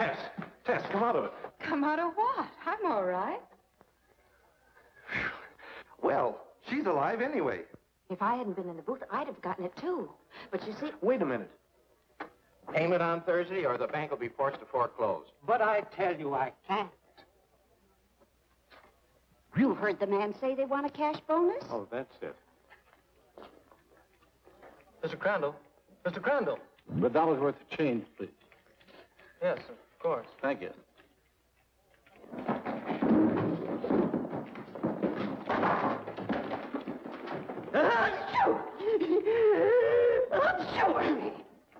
Tess, come out of it. Come out of what? I'm all right. Well, she's alive anyway. If I hadn't been in the booth, I'd have gotten it, too. But you see... Wait a minute. Payment on Thursday, or the bank will be forced to foreclose. But I tell you, I can't. You heard the man say they want a cash bonus? Oh, that's it. Mr. Crandall. Mr. Crandall. $1 worth of change, please. Yes, of course. Thank you.